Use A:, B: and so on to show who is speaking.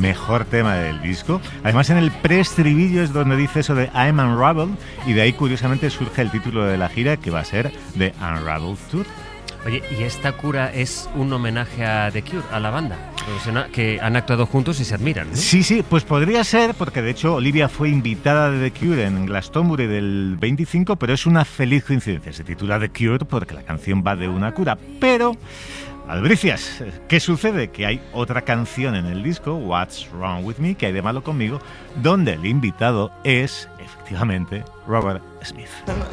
A: mejor tema del disco. Además, en el preestribillo es donde dice eso de I'm Unraveled, y de ahí curiosamente surge el título de la gira, que va a ser The Unraveled Tour.
B: Oye, ¿y esta cura es un homenaje a The Cure, a la banda? Que han actuado juntos y se admiran, ¿no?
A: Sí, pues podría ser, porque de hecho Olivia fue invitada de The Cure en Glastonbury del 25, pero es una feliz coincidencia. Se titula The Cure porque la canción va de una cura, pero... Albricias, ¿qué sucede? Que hay otra canción en el disco, What's Wrong With Me, que hay de malo conmigo, donde el invitado es, efectivamente, Robert Smith.